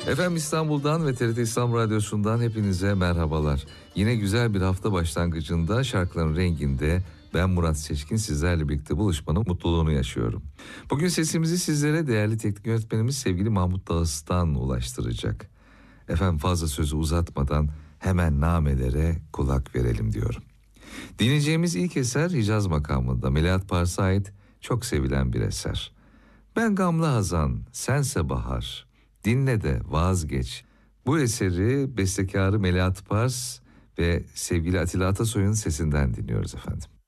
Efendim İstanbul'dan ve TRT İstanbul Radyosu'ndan hepinize merhabalar. Yine güzel bir hafta başlangıcında şarkıların renginde ben Murat Seçkin sizlerle birlikte buluşmanın mutluluğunu yaşıyorum. Bugün sesimizi sizlere değerli teknik yönetmenimiz sevgili Mahmut Dağıstan ulaştıracak. Efendim fazla sözü uzatmadan hemen namelere kulak verelim diyorum. Dinleyeceğimiz ilk eser Hicaz makamında Melahat Pars'a ait çok sevilen bir eser. Ben gamlı hazan, sense bahar, dinle de vazgeç. Bu eseri bestekarı Melahat Pars ve sevgili Atilla Atasoy'un sesinden dinliyoruz efendim.